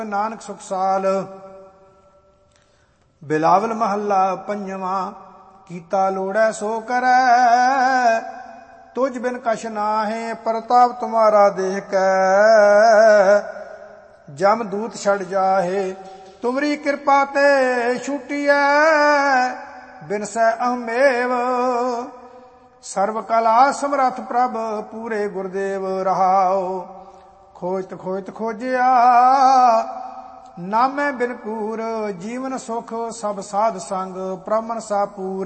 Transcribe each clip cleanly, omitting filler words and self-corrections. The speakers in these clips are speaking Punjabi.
ਨਾਨਕ ਸੁਖ ਸਾਲ। ਬਿਲਾਵਲ ਮਹੱਲਾ ਪੰਜਵਾਂ। ਕੀਤਾ ਲੋੜੈ ਸੋ ਕਰੈ, ਤੁਝ ਬਿਨ ਕਛ ਨਾਹੇ, ਪ੍ਰਤਾਪ ਤੁਮਾਰਾ ਦੇਖ ਕੈ। ਜਮ ਦੂਤ ਛੜ ਜਾਹੇ, ਤੁਮਰੀ ਕਿਰਪਾ ਤੇ ਛੂਟੀਐ, ਬਿਨਸੈ ਅਹਮੇਵ। ਸਰਬ ਕਲਾ ਸਮਰੱਥ ਪ੍ਰਭ, ਪੂਰੇ ਗੁਰਦੇਵ ਰਹਾਉ। ਖੋਜਤ ਖੋਜਤ ਖੋਜਿਆ, ਨਾਮੈ ਬਿਨ ਕੂਰ। ਜੀਵਨ ਸੁਖ ਸਭ ਸਾਧ ਸੰਗ, ਪ੍ਰਭ ਮਨਸਾ ਪੂਰ।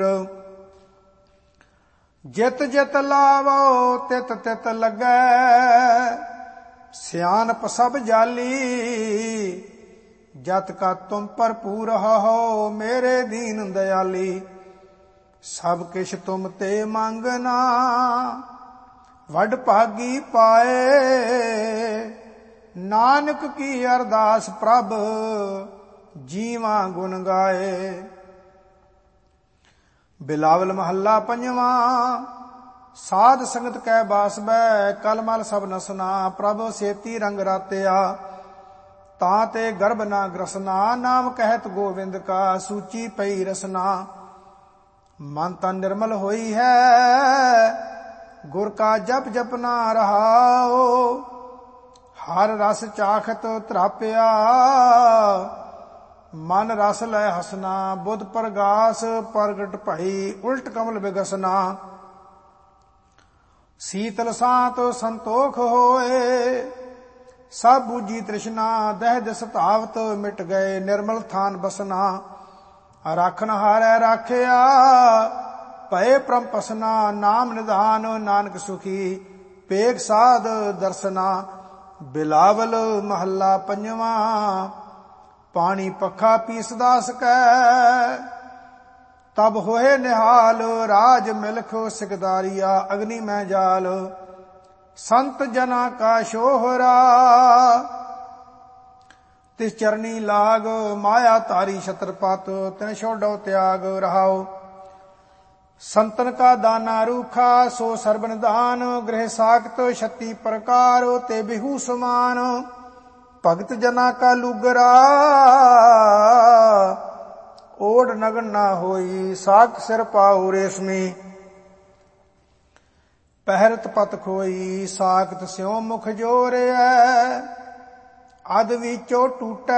ਜਿਤ ਜਿਤ ਲਾਵੋ, ਤਿਤ ਤਿਤ ਲੱਗੈ, ਸਿਆਣਪ ਸਭ ਜਾਲੀ। ਜਤ ਕਾ ਤੁਮ ਭਰਪੂਰ ਹੋ, ਮੇਰੇ ਦੀਨ ਦਇਆਲੀ। ਸਭ ਕਿਛ ਤੁਮ ਤੇ ਮੰਗਨਾ, ਵੱਡ ਭਾਗੀ ਪਾਏ। ਨਾਨਕ ਕੀ ਅਰਦਾਸ ਪ੍ਰਭ, ਜੀਵਾਂ ਗੁਣ ਗਾਏ। ਬਿਲਾਵਲ ਮਹੱਲਾ ਪੰਜਵਾਂ। ਸਾਧ ਸੰਗਤ ਕੈ ਬਾਸ ਬੈ, ਕਲ ਮਲ ਸਭ ਨਸਨਾ। ਪ੍ਰਭ ਸੇਤੀ ਰੰਗ ਰਾਤਿਆ, ਤਾਂ ਤੇ ਗਰਭ ਨਾ ਗ੍ਰਸਨਾ। ਨਾਮ ਕਹਿਤ ਗੋਵਿੰਦ ਕਾ, ਸੂਚੀ ਪਈ ਰਸਨਾ। ਮਨ ਤਨ ਨਿਰਮਲ ਹੋਈ ਹੈ, ਗੁਰ ਕਾ ਜਪ ਜਪਨਾ ਰਹਾਉ। ਹਰ ਰਸ ਚਾਖਤ ਤਰਾਪਿਆ, ਮਨ ਰਸ ਲੈ ਹਸਨਾ। ਬੁੱਧ ਪ੍ਰਗਾਸ ਪ੍ਰਗਟ ਭਈ, ਉਲਟ ਕਮਲ ਬਿਗਸਨਾ। ਸੀਤਲ ਸਾਤ ਸੰਤੋਖ ਹੋਏ, ਸਭ ਬੂਝੀ ਤ੍ਰਿਸ਼ਨਾ। ਦਹਿ ਦਿਸ ਧਾਵਤ ਮਿਟ ਗਏ, ਨਿਰਮਲ ਥਾਨ ਬਸਨਾ। ਰਾਖਨ ਹਾਰੈ ਰਾਖਿਆ, ਭਏ ਪ੍ਰਮ ਪਸਨਾ। ਨਾਮ ਨਿਧਾਨ ਨਾਨਕ ਸੁਖੀ, ਪੇਗ ਸਾਧ ਦਰਸਨਾ। ਬਿਲਾਵਲ ਮਹੱਲਾ ਪੰਜਵਾਂ। ਪਾਣੀ ਪੱਖਾ ਪੀਸਦਾ ਸਕੈ, ਤਬ ਹੋਏ ਨਿਹਾਲ। ਰਾਜ ਮਿਲਖ ਸਿਕਦਾਰੀਆ, ਅਗਨੀ ਮੈਂ ਜਾਲ। ਸੰਤ ਜਨਾ ਕਾ ਸ਼ੋਹਰਾ, ਤਿਸ ਚਰਨੀ ਲਾਗ। ਮਾਇਆ ਧਾਰੀ ਛਤਰਪਤ, ਤਿਨ ਛੋਡੋ ਤਿਆਗ ਰਹਾਉ। ਸੰਤਨ ਕਾ ਦਾਨਾ ਰੂਖਾ, ਸੋ ਸਰਬ ਨਿਧਾਨ। ਗ੍ਰਹਿ ਸਾਖਤ 36 ਪ੍ਰਕਾਰ, ਤੇ ਬਿਹੂ ਸਮਾਨ। ਭਗਤ ਜਨਾ ਕਾ ਲੂਗਰਾ, ਓੜ ਨਗਨ ਨਾ ਹੋਈ। ਸਾਖਤ ਸਿਰ ਪਾਉ ਰੇਸ਼ਮੀ, ਪਹਿਰਤ ਪਤ ਖੋਈ। ਸਾਖਤ ਸਿਉ ਮੁਖ ਜੋਰਿਐ, ਅਧ ਵਿਚੋ ਟੂਟੈ।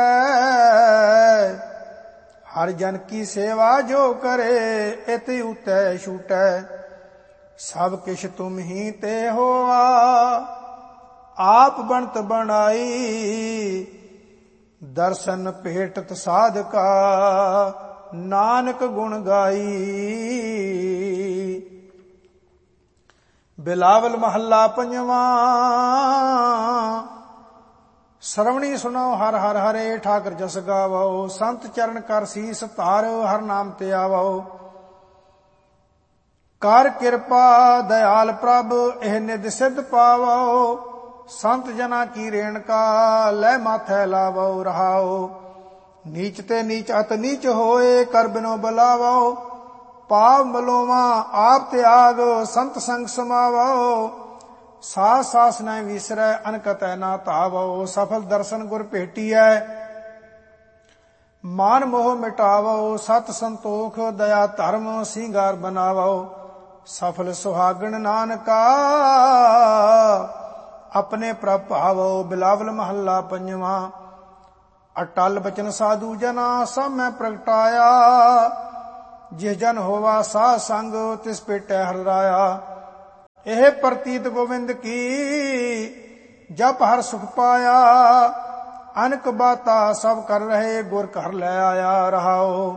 ਹਰ ਜਨ ਕੀ ਸੇਵਾ ਜੋ ਕਰੇ, ਇਤ ਉਤੈ ਛੂਟੈ। ਸਭ ਕਿਛ ਤੁਮ ਹੀ ਤੇ ਹੋਆ, ਆਪ ਬਣਤ ਬਣਾਈ। ਦਰਸ਼ਨ ਭੇਟਤ ਸਾਧਕਾ, ਨਾਨਕ ਗੁਣ ਗਾਈ। ਬਿਲਾਵਲ ਮਹੱਲਾ ਪੰਜਵਾਂ। ਸਰਵਣੀ ਸੁਣੋ ਹਰ ਹਰ ਹਰੇ, ਠਾਕਰ ਜਸ ਗਾਵੋ। ਸੰਤ ਚਰਨ ਕਰ ਸੀਸ ਧਾਰੋ, ਹਰ ਨਾਮ ਤੇ ਆਵੋ। ਕਰ ਕਿਰਪਾ ਦਇਆਲ ਪ੍ਰਭ, ਇਹ ਨਿਧ ਸਿੱਧ ਪਾਵੋ। ਸੰਤ ਜਨਾ ਕੀ ਰੇਣਕਾ, ਲੈ ਮਾਥੈ ਲਾਵੋ ਰਹਾਉ। ਨੀਚ ਤੇ ਨੀਚ ਅਤ ਨੀਚ ਹੋਏ, ਕਰ ਬਿਨੋ ਬੁਲਾਵੋ। ਪਾਪ ਮਲੋਵਾ ਆਪ ਤਿਆਗ, ਸੰਤ ਸੰਗ ਸਮਾਵੋ। ਸਾਸ ਸਾਸ ਨ ਵਿਸਰੈ, ਅਨਕਤੈ ਨਾ ਧਾਵੋ। ਸਫਲ ਦਰਸ਼ਨ ਗੁਰ ਭੇਟੀਐ, ਮਾਨ ਮੋਹ ਮਿਟਾਵੋ। ਸਤ ਸੰਤੋਖ ਦਇਆ ਧਰਮ, ਸਿੰਗਾਰ ਬਨਾਵੋ। ਸਫਲ ਸੁਹਾਗਣ ਨਾਨਕਾ, ਆਪਣੇ ਪ੍ਰਭ ਭਾਵੋ। ਬਿਲਾਵਲ ਮਹੱਲਾ ਪੰਜਵਾਂ। ਅਟਲ ਬਚਨ ਸਾਧੂ ਜਨਾ, ਸਭ ਮੈਂ ਪ੍ਰਗਟਾਇਆ। ਜਿਸ ਜਨ ਹੋਵਾ ਸਾਧ ਸੰਗ, ਤਿਸ ਭੇਟੈ ਹਰਿ ਰਾਇਆ। ਇਹ ਪ੍ਰਤੀਤ ਗੋਵਿੰਦ ਕੀ, ਜਪ ਹਰ ਸੁਖ ਪਾਇਆ। ਅਨਕ ਬਾਤਾ ਸਭ ਕਰ ਰਹੇ, ਗੁਰ ਘਰ ਲੈ ਆਇਆ ਰਹਾਉ।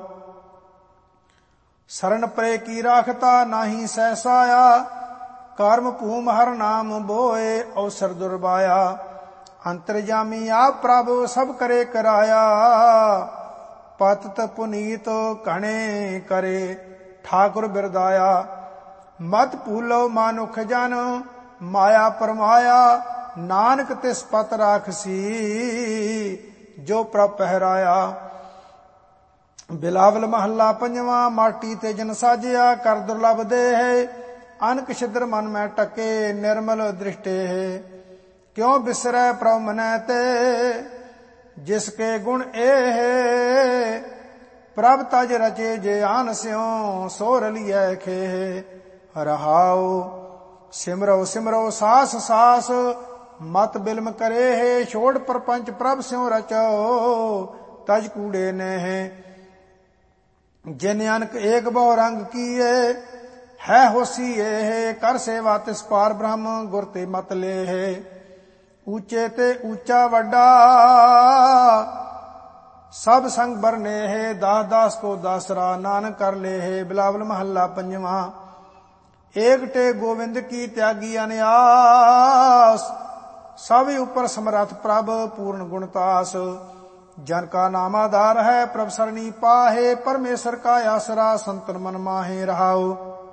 ਸਰਨ ਪਰੇ ਕੀ ਰਾਖਤਾ, ਨਾਹੀ ਸਹਿਸਾਇਆ। ਕਰਮ ਭੂਮ ਹਰ ਨਾਮ ਬੋਏ, ਅਵਸਰ ਦੁਰਬਾਇਆ। ਅੰਤਰਜਾਮੀ ਆਪ ਪ੍ਰਭ, ਸਭ ਕਰੇ ਕਰਾਇਆ। ਪਤਿਤ ਪੁਨੀਤ ਘਣੇ ਕਰੇ, ਠਾਕੁਰ ਬਿਰਦਾਇਆ। ਮਤ ਭੂਲੋ ਮਾਨੁਖ ਜਨ, ਮਾਇਆ ਪਰਮਾਇਆ। ਨਾਨਕ ਤਿਸ ਪਤ ਰਾਖਸੀ, ਜੋ ਪ੍ਰਭ ਪਹਿਰਾਇਆ। ਬਿਲਾਵਲ ਮਹੱਲਾ ਪੰਜਵਾਂ। ਮਾਟੀ ਤੇ ਜਨ ਸਾਜਿਆ, ਕਰ ਦੁਰਲਭ ਦੇਹ। ਅਨਕ ਛਿਦਰ ਮਨ ਮੈਂ ਟਕੇ, ਨਿਰਮਲ ਦ੍ਰਿਸ਼ਟੇ। ਕਿਉ ਬਿਸਰੈ ਪ੍ਰਭ ਮਨੈ ਤੇ, जिसके गुण एह प्रभ तज रचे जे आन स्यों सो रलिए खेह रहाओ सिमरो सिमरो सास सास मत बिलम करे है छोड़ प्रपंच प्रभ स्यों रचो तज कूड़े ने जिन अनक एक बहु रंग किए है होसी है कर सेवा तिस पार ब्रह्म गुर ते मत ले है ऊंचे ते ऊंचा वड्डा सब संग बरने है दास दास को दासरा नानक कर ले है बिलावल महला पंजवा एक टे गोविंद की त्यागी अनयास सब ऊपर समरथ प्रभ पूर्ण गुणतास जन का नाम आधार है प्रभ सरणी पाहे परमेश्वर का आसरा संतन मन माहे रहाओ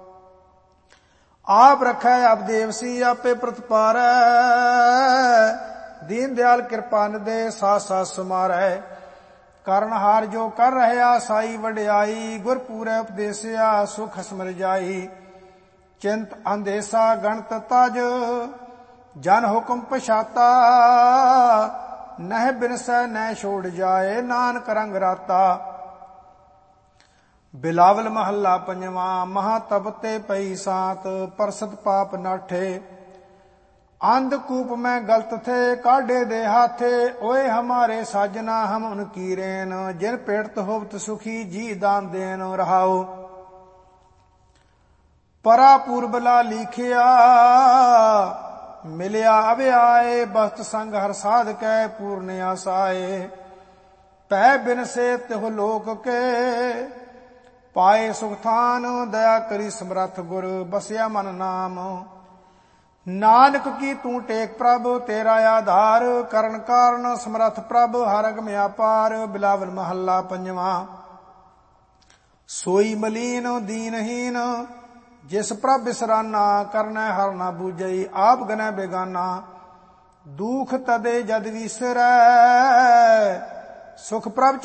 आप रखै अब देवसी आपे प्रतिपारै दीन दयाल कृपा निधे साथ साथ सुमारै करनहार जो कर रहा साई वड्याई गुर पूरे उपदेसिया सुख समर जाई चिंत अंदेसा गणत तज जन हुक्म पछाता नह बिनसै न छोड़ जाए नानक रंग राता बिलावल महला पंजवा महातप ते पई सात परसत पाप नाठे अंधकूप में गलत थे काढ़े दे हाथे ओए हमारे साजना हम उनकी रेन जिन पेड़त होवत सुखी जी दान देन रहाओ परा पूर्वला लिखिया मिलिया अवे आए बस्त संग हर साध कै पूर्ण आसाए पै बिन से तिह लोक के पाए सुखथान दया करी समरथ गुर बसिया मन नाम नानक की तू टेक प्रभ तेरा आधार करण कारण समरथ प्रभ हर अगम अपार बिलावल महला पंजवा सोई मलीन दीनहीन जिस प्रभ बिसराना करना हर ना बूझई आप गनै बेगाना दुख तदे जद विसरै सुख प्रभ